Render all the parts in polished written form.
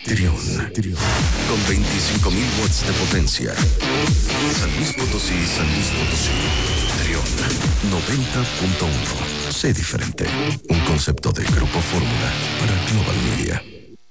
Trión. Con 25,000 watts de potencia. San Luis Potosí. Trión 90.1. Sé diferente. Un concepto de Grupo Fórmula para Global Media.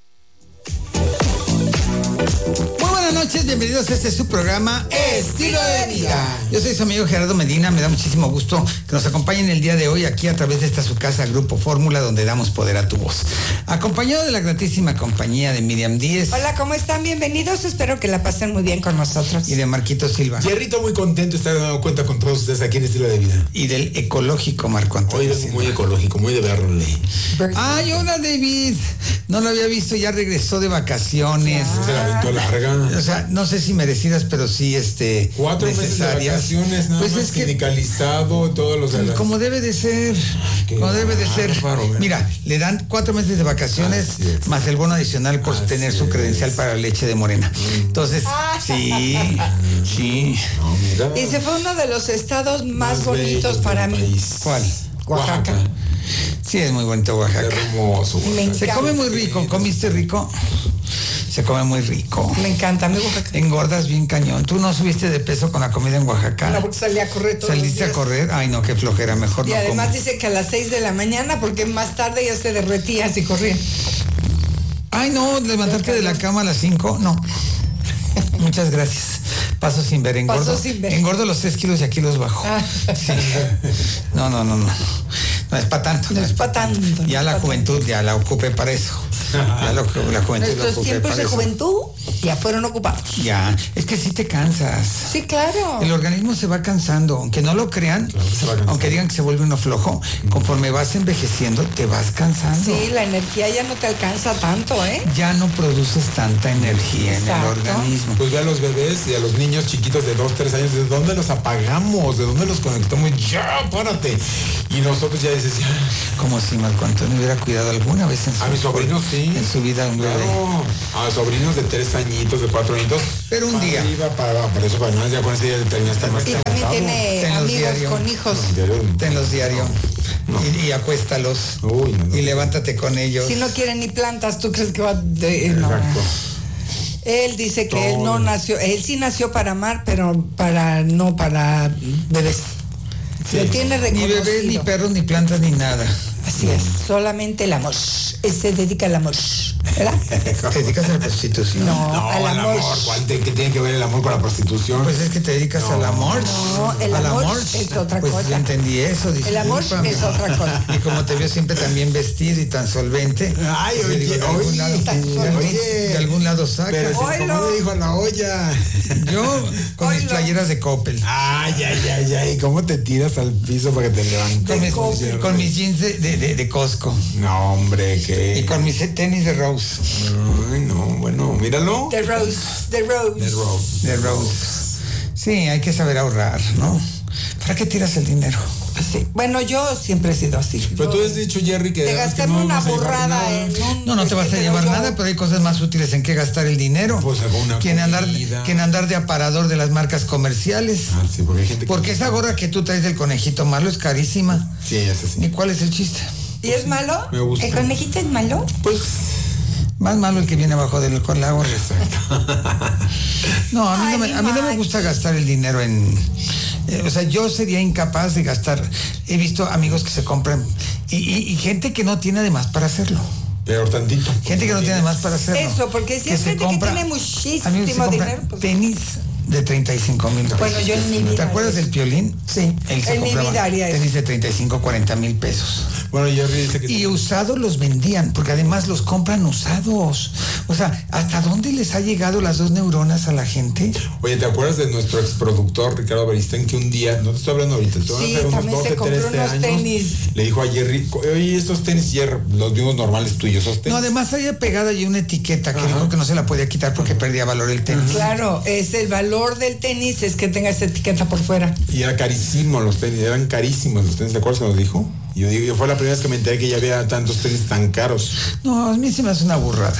Muy buenas noches, bienvenidos a este su programa Estilo de Vida. Yo soy su amigo Gerardo Medina, me da muchísimo gusto que nos acompañen el día de hoy aquí a través de esta su casa Grupo Fórmula, donde damos poder a tu voz. Acompañado de la gratísima compañía de Miriam Díez. Hola, ¿cómo están? Bienvenidos, espero que la pasen muy bien con nosotros. Y de Marquito Silva. Jerrito, muy contento de estar dando cuenta con todos ustedes aquí en Estilo de Vida. Y del ecológico Marco Antonio. Hoy es muy ecológico, muy de verle. Ay, hola David. No lo había visto, ya regresó de vacaciones. Se la aventó larga. O sea, no sé si merecidas, pero sí 4 meses de vacaciones, nada pues más es sindicalizado, todos los de la... Como debe de ser. Como debe de ser. Mira, le dan 4 meses de vacaciones más el bono adicional por tener su credencial para leche de morena. Entonces, sí. No, mira. Y se fue uno de los estados más bonitos para mí. País. ¿Cuál? Oaxaca. Sí, es muy bonito Oaxaca. Hermoso. Se come muy rico. ¿Comiste rico? Se come muy rico. Me encanta, mi Oaxaca. Engordas bien cañón. ¿Tú no subiste de peso con la comida en Oaxaca? No, porque salí a correr todos los ¿Saliste días. a correr? Ay, no, qué flojera, mejor y no además como. dice que a las 6 de la mañana, porque más tarde ya se derretía si corría. Ay, no, levantarte de la cama a las 5, no. Muchas gracias. Paso sin ver, engordo. Engordo los 3 kilos y aquí los bajo. Sí. No. No es para tanto. No es para tanto. Ya la juventud ya la ocupé para eso. Ya la juventud la Nuestros ocupé tiempos para de eso. juventud ya fueron ocupados. Ya, es que sí te cansas. Sí, claro. El organismo se va cansando, aunque no lo crean, aunque digan que se vuelve uno flojo, conforme vas envejeciendo te vas cansando. Sí, la energía ya no te alcanza tanto, ¿eh? Ya no produces tanta energía en el organismo. Pues ve a los bebés y a los niños chiquitos de 2, 3 años, ¿de dónde los apagamos? ¿De dónde los conectamos? Ya, párate. Y nosotros ya dices, ya. Como si Marco Antonio hubiera cuidado alguna vez en su, a mis sobrinos sí. En su vida un bebé. Claro, a sobrinos de 3 añitos, de 4 añitos. Pero un día. Iba para eso, para nada, ya con ese día terminaste más Y también tiene amigos con hijos. Tenlos diario. No. Y acuéstalos. Uy, no. Y levántate con ellos. Si no quieren ni plantas, ¿tú crees que va de...? Exacto. Él dice que él no nació, él sí nació para amar, pero no para bebés. Sí. Lo tiene reconocido. Ni bebés, ni perros, ni plantas, ni nada. Así es, solamente el amor. Él se dedica al amor, ¿verdad? ¿Te dedicas a la prostitución? No, al amor. ¿Qué tiene que ver el amor con la prostitución? Pues es que te dedicas al amor. No, el amor es otra pues cosa. Yo entendí eso, discúlpame. El amor es otra cosa. Y como te veo siempre también vestido y tan solvente. Ay, pues oye, de algún lado saca. Pero si, ¿cómo le dijo a la olla? Yo con mis playeras de Coppel. Ay, ¿cómo te tiras al piso para que te levantes? Con mis jeans de Costco. No, hombre, ¿qué? Y con mis tenis de Rose. Ay, no, bueno, míralo. De Rose. Sí, hay que saber ahorrar, ¿no? ¿Para qué tiras el dinero? Sí. Bueno, yo siempre he sido así. Pero tú has dicho, Jerry, que... De gastarme una burrada en un... No te vas a llevar nada, pero hay cosas más útiles en que gastar el dinero. Pues alguna que en andar de aparador de las marcas comerciales. Ah, sí, porque hay gente que... Porque esa gorra que tú traes del conejito malo es carísima. Sí, ya sé, sí. ¿Y cuál es el chiste? ¿Y es malo? Me gusta. ¿El conejito es malo? Pues... Más malo el que viene abajo con la gorra. No, a mí no me gusta gastar el dinero en... o sea, yo sería incapaz de gastar. He visto amigos que se compran y gente que no tiene además para hacerlo. Pero tantito. Gente que no tiene además para hacerlo. Eso, porque si es gente que tiene muchísimo dinero. Pues... tenis de 35,000 pesos. Bueno, yo en mi vida. ¿Te acuerdas del Piolín? Sí. Él se en mi compraba vida haría eso. tenis de 35, 40,000 pesos. Bueno, Jerry dice que... Y usados los vendían, porque además los compran usados. O sea, ¿hasta dónde les ha llegado las 2 neuronas a la gente? Oye, ¿te acuerdas de nuestro exproductor Ricardo Beristén que un día, no te estoy hablando ahorita, estoy hablando de unos 12, 13 años, tenis. Le dijo a Jerry, oye, estos tenis, Jerry, los mismos normales tuyos, esos tenis. No, además había pegada allí una etiqueta que dijo que no se la podía quitar porque perdía valor el tenis. Claro, es el valor del tenis, es que tenga esa etiqueta por fuera. Y era carísimo los tenis, eran carísimos los tenis, ¿te acuerdas que nos dijo? Y yo fue la primera vez que me enteré que ya había tantos tenis tan caros. No, a mí se me hace una burrada.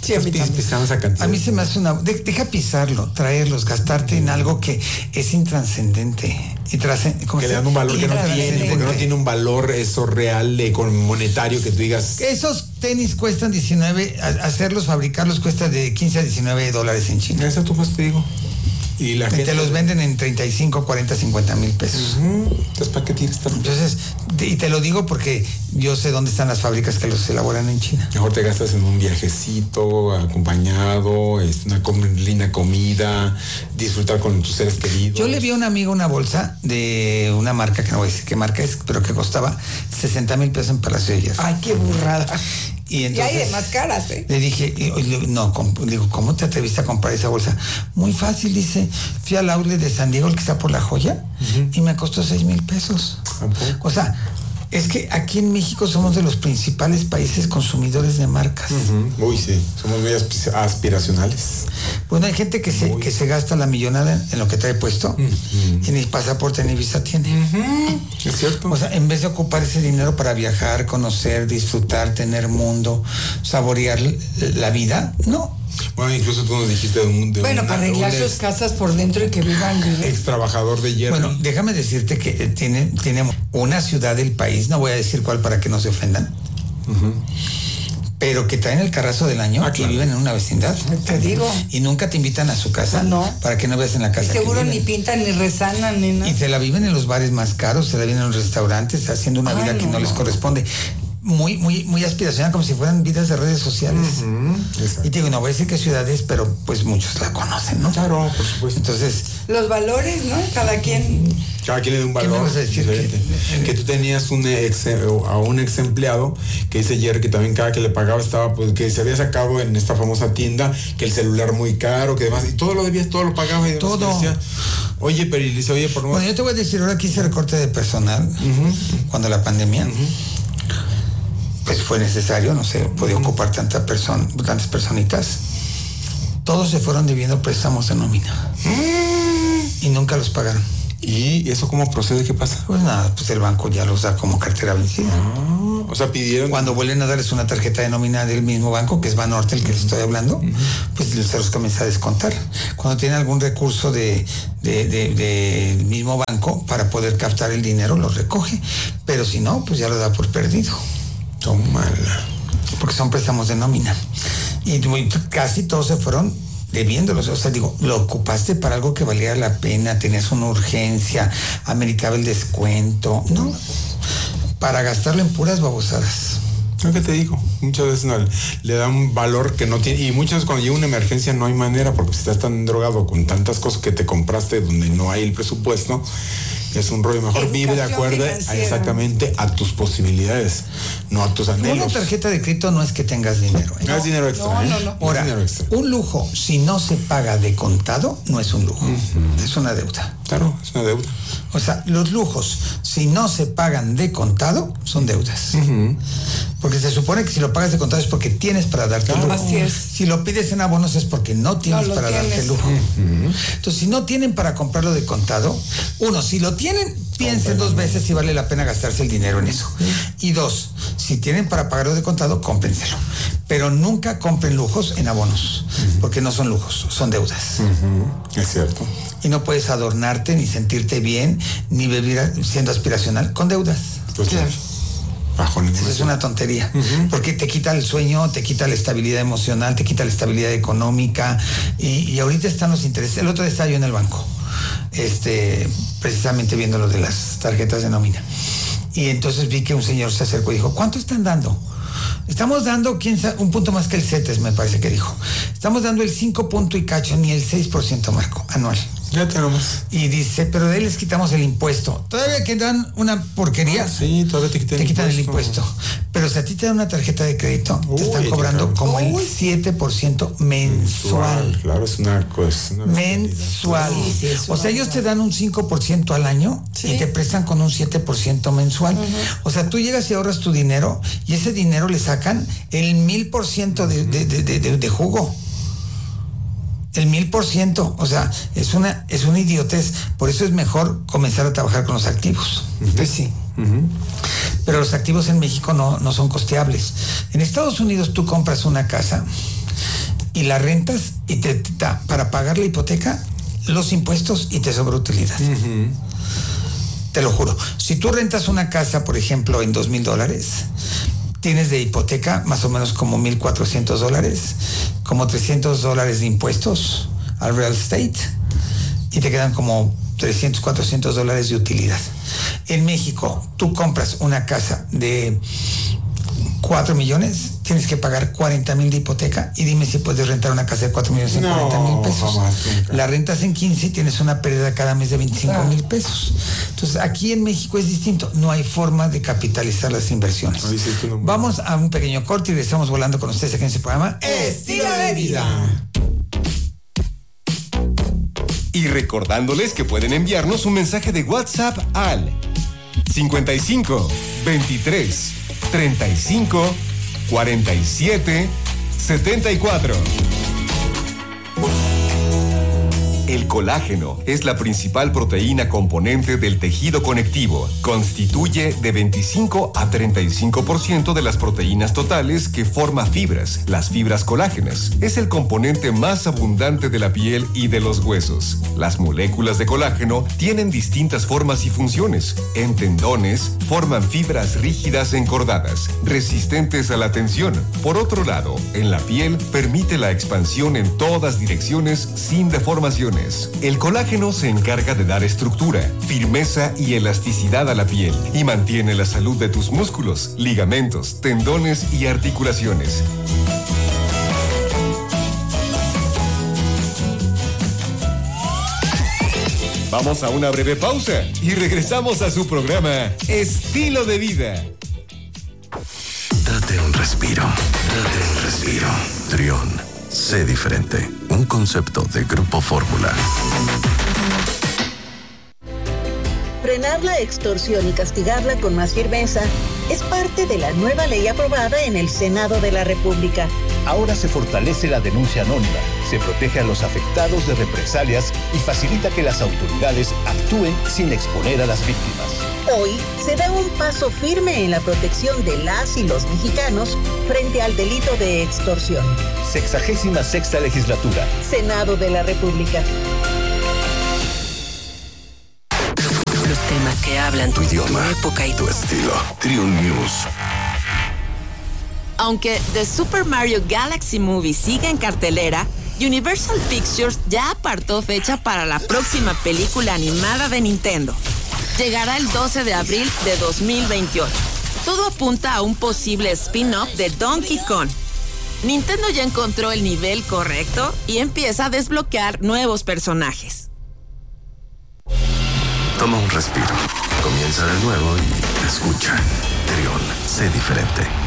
Sí, a mí también. Pisamos esa cantidad. A mí se me hace deja pisarlo, traerlos, gastarte en algo que es intranscendente. Que le dan un valor que no tiene, porque no tiene un valor eso real monetario que tú digas. Esos tenis cuestan 19, hacerlos, fabricarlos cuesta de 15 a 19 dólares en China. Eso tú pues te digo. Y la gente te los venden en 35, 40, 50 mil pesos. Entonces, ¿para qué tienes tanto? Entonces, y te lo digo porque yo sé dónde están las fábricas que los elaboran en China. Mejor te gastas en un viajecito acompañado, una linda comida, disfrutar con tus seres queridos. Yo le vi a un amigo una bolsa de una marca, que no voy a decir qué marca es, pero que costaba 60 mil pesos en Palacio de Hierro. Ay, qué burrada. Y entonces, hay de más caras, ¿eh? Le dije, digo, ¿cómo te atreviste a comprar esa bolsa? Muy fácil, dice. Fui al outlet de San Diego, el que está por La Joya, y me costó 6 mil pesos. O sea, es que aquí en México somos de los principales países consumidores de marcas. Uy, sí, somos muy aspiracionales. Bueno, hay gente que se gasta la millonada en lo que trae puesto y ni pasaporte ni visa tiene. Es cierto. O sea, en vez de ocupar ese dinero para viajar, conocer, disfrutar, tener mundo, saborear la vida, no. Bueno, incluso tú nos dijiste para arreglar sus casas por dentro y que vivan ex trabajador de hierro. Bueno, déjame decirte que tiene una ciudad del país, no voy a decir cuál para que no se ofendan, pero que traen el carrazo del año y viven en una vecindad. Te digo. Y nunca te invitan a su casa para que no veas en la casa. Seguro que ni pintan, ni resanan, ni nada. Y se la viven en los bares más caros, se la viven en los restaurantes, haciendo una vida que no les corresponde. Muy, muy, muy aspiracional, como si fueran vidas de redes sociales. Y te digo, no voy a decir qué ciudad es, pero pues muchos la conocen, ¿no? Claro, por supuesto. Entonces, los valores, ¿no? Cada quien le da un valor. ¿Qué me vas a decir? Que tú tenías a un ex empleado que dice Jerry que también cada que le pagaba estaba, pues, que se había sacado en esta famosa tienda, que el celular muy caro, que demás, y todo lo debías, todo lo pagaba y demás. Todo. Decía, oye, pero y le dice, oye, por no. Bueno, yo te voy a decir, ahora que hice recorte de personal, cuando la pandemia, pues fue necesario, no sé, podía ocupar tantas personitas. Todos se fueron debiendo préstamos de nómina. Y nunca los pagaron. ¿Y eso cómo procede? ¿Qué pasa? Pues nada, pues el banco ya los da como cartera vencida. O sea, pidieron. Cuando vuelven a darles una tarjeta de nómina del mismo banco, que es Banorte, el que les estoy hablando, pues se los comienza a descontar. Cuando tienen algún recurso del mismo banco para poder captar el dinero, lo recoge. Pero si no, pues ya lo da por perdido. Tómala. Porque son préstamos de nómina. Y casi todos se fueron debiéndolos. O sea, digo, lo ocupaste para algo que valía la pena, tenías una urgencia, ameritaba el descuento, ¿no? Para gastarlo en puras babosadas. Lo que te digo, muchas veces le da un valor que no tiene, y muchas veces cuando llega una emergencia no hay manera, porque si estás tan drogado con tantas cosas que te compraste donde no hay el presupuesto, es un rollo. Mejor vive de acuerdo exactamente a tus posibilidades, no a tus anhelos. Una tarjeta de crédito no es que tengas dinero. No es dinero extra. No. Ahora, dinero extra. Un lujo, si no se paga de contado, no es un lujo. Es una deuda. Claro, es una deuda. O sea, los lujos, si no se pagan de contado, son deudas. Porque se supone que si lo pagas de contado es porque tienes para darte el lujo. Así es. Si lo pides en abonos es porque no tienes para darte el lujo. Entonces, si no tienen para comprarlo de contado, uno, si lo tienen, piensen 2 veces si vale la pena gastarse el dinero en eso. Y 2, si tienen para pagarlo de contado, cómprenselo. Pero nunca compren lujos en abonos, porque no son lujos, son deudas. Es cierto. Y no puedes adornarte, ni sentirte bien, ni vivir siendo aspiracional con deudas. Pues claro. Eso es una tontería, porque te quita el sueño, te quita la estabilidad emocional, te quita la estabilidad económica, y ahorita están los intereses. El otro día estaba yo en el banco, precisamente viendo lo de las tarjetas de nómina, y entonces vi que un señor se acercó y dijo, ¿cuánto están dando? Estamos dando, un punto más que el CETES, me parece que dijo. Estamos dando el 5 punto y cacho, ni el 6%, Marco, anual. Ya tenemos. Y dice, pero de ahí les quitamos el impuesto. Todavía que dan una porquería. Sí, todavía te quitan el impuesto. Pero si a ti te dan una tarjeta de crédito, te están cobrando como el 7% mensual. Claro, es una cosa. Mensual. Sí, o sea, ellos te dan un 5% al año y te prestan con un 7% mensual. O sea, tú llegas y ahorras tu dinero y ese dinero le sacan el 1000% de jugo. El 1000%, o sea, es una idiotez. Por eso es mejor comenzar a trabajar con los activos. Pues sí. Pero los activos en México no son costeables. En Estados Unidos tú compras una casa y la rentas y te da para pagar la hipoteca, los impuestos y te sobra utilidad. Uh-huh. Te lo juro. Si tú rentas una casa, por ejemplo, en $2,000, tienes de hipoteca más o menos como $1,400, como $300 de impuestos al real estate y te quedan como $300, $400 de utilidad. En México, tú compras una casa de 4 millones, tienes que pagar 40,000 de hipoteca y dime si puedes rentar una casa de 4 millones en 40,000 pesos. La rentas en 15 y tienes una pérdida cada mes de 25,000 pesos. Entonces, aquí en México es distinto. No hay forma de capitalizar las inversiones. Vamos a un pequeño corte y regresamos volando con ustedes aquí en este programa Estilo de Vida. Y recordándoles que pueden enviarnos un mensaje de WhatsApp al 55 23 35 47 74. El colágeno es la principal proteína componente del tejido conectivo. Constituye de 25 a 35% de las proteínas totales que forma fibras, las fibras colágenas. Es el componente más abundante de la piel y de los huesos. Las moléculas de colágeno tienen distintas formas y funciones. En tendones, forman fibras rígidas encordadas, resistentes a la tensión. Por otro lado, en la piel, permite la expansión en todas direcciones sin deformaciones. El colágeno se encarga de dar estructura, firmeza y elasticidad a la piel y mantiene la salud de tus músculos, ligamentos, tendones y articulaciones. Vamos a una breve pausa y regresamos a su programa Estilo de Vida. Date un respiro. Date un respiro. Trión. Sé diferente. Un concepto de Grupo Fórmula. Frenar la extorsión y castigarla con más firmeza es parte de la nueva ley aprobada en el Senado de la República. Ahora se fortalece la denuncia anónima, se protege a los afectados de represalias y facilita que las autoridades actúen sin exponer a las víctimas. Hoy se da un paso firme en la protección de las y los mexicanos frente al delito de extorsión. 66ª Legislatura. Senado de la República. Los temas que hablan tu idioma, tu época y tu estilo. Triun News. Aunque The Super Mario Galaxy Movie sigue en cartelera, Universal Pictures ya apartó fecha para la próxima película animada de Nintendo. Llegará el 12 de abril de 2028. Todo apunta a un posible spin-off de Donkey Kong. Nintendo ya encontró el nivel correcto y empieza a desbloquear nuevos personajes. Toma un respiro. Comienza de nuevo y escucha. Trión, sé diferente.